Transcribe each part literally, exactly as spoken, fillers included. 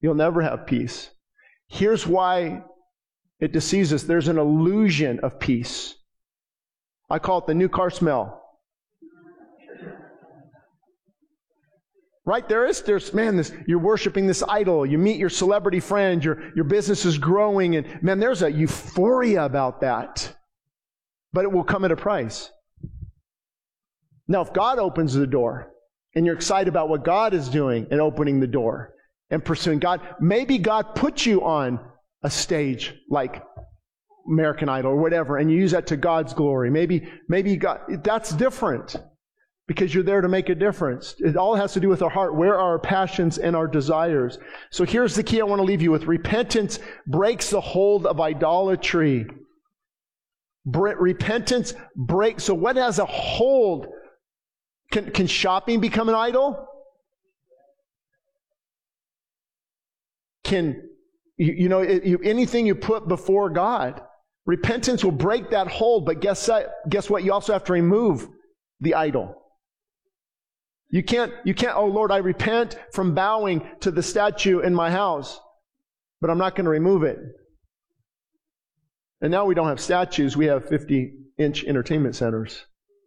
You'll never have peace. Here's why it deceives us. There's an illusion of peace. I call it the new car smell. Right? There is, there's, man, this, you're worshiping this idol. You meet your celebrity friend. Your, your business is growing. And man, there's a euphoria about that. But it will come at a price. Now, if God opens the door and you're excited about what God is doing and opening the door and pursuing God, maybe God put you on a stage like American Idol or whatever, and you use that to God's glory. Maybe, maybe God, that's different. Because you're there to make a difference. It all has to do with our heart. Where are our passions and our desires? So here's the key I want to leave you with. Repentance breaks the hold of idolatry. Bre- repentance breaks. So what has a hold? Can, can shopping become an idol? Can, you, you know, it, you, anything you put before God. Repentance will break that hold, but guess, guess what? You also have to remove the idol. You can't, you can't, oh Lord, I repent from bowing to the statue in my house, but I'm not going to remove it. And now we don't have statues, we have fifty-inch entertainment centers.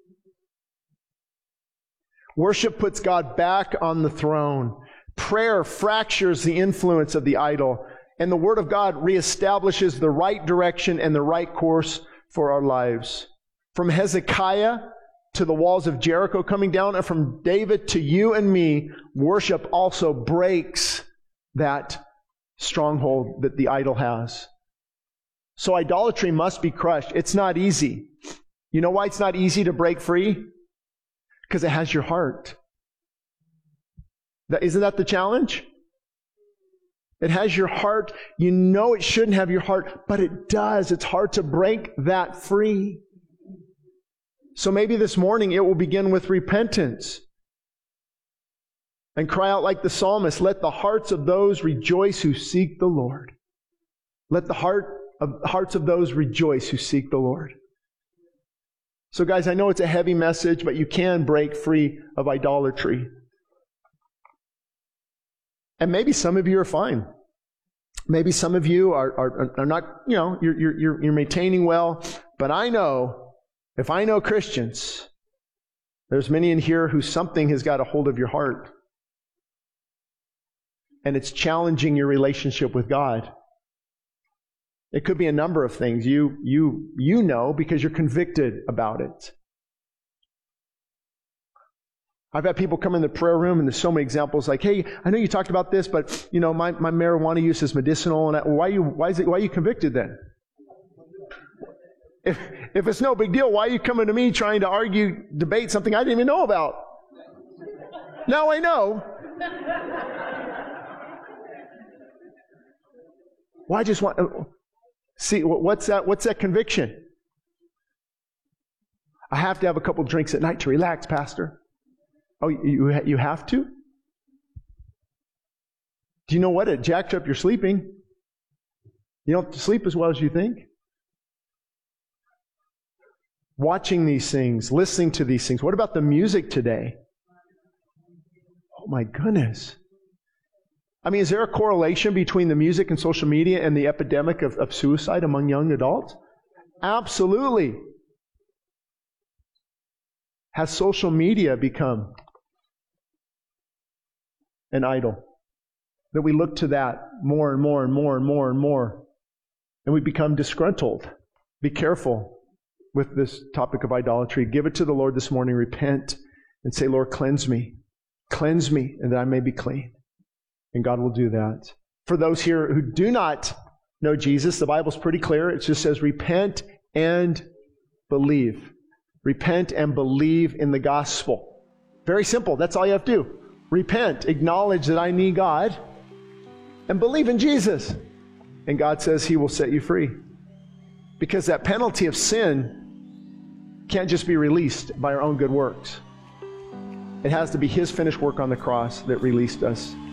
Worship puts God back on the throne. Prayer fractures the influence of the idol, and the Word of God reestablishes the right direction and the right course for our lives. From Hezekiah to the walls of Jericho coming down, and from David to you and me, worship also breaks that stronghold that the idol has. So idolatry must be crushed. It's not easy. You know why it's not easy to break free? Because it has your heart. That, isn't that the challenge? It has your heart. You know it shouldn't have your heart, but it does. It's hard to break that free. So maybe this morning it will begin with repentance. And cry out like the psalmist, let the hearts of those rejoice who seek the Lord. Let the heart of, hearts of those rejoice who seek the Lord. So guys, I know it's a heavy message, but you can break free of idolatry. And maybe some of you are fine. Maybe some of you are, are, are not, you know, you're, you're, you're maintaining well. But I know, if I know Christians, there's many in here who something has got a hold of your heart. And it's challenging your relationship with God. It could be a number of things. You, you, you know because you're convicted about it. I've had people come in the prayer room, and there's so many examples like, hey, I know you talked about this, but you know, my, my marijuana use is medicinal, and I, why are you why is it why are you convicted then? If if it's no big deal, why are you coming to me trying to argue, debate something I didn't even know about? Now I know. Well, I just want see what's that? What's that conviction? I have to have a couple drinks at night to relax, Pastor. Oh, you you have to? Do you know what? It jacks up your sleeping. You don't sleep as well as you think. Watching these things, listening to these things. What about the music today? Oh my goodness. I mean, is there a correlation between the music and social media and the epidemic of, of suicide among young adults? Absolutely. Has social media become an idol? That we look to that more and more and more and more and more. And we become disgruntled. Be careful with this topic of idolatry. Give it to the Lord this morning. Repent and say, Lord, cleanse me. Cleanse me, and that I may be clean. And God will do that. For those here who do not know Jesus, the Bible's pretty clear. It just says, repent and believe. Repent and believe in the gospel. Very simple. That's all you have to do. Repent. Acknowledge that I need God. And believe in Jesus. And God says He will set you free. Because that penalty of sin can't just be released by our own good works. It has to be His finished work on the cross that released us.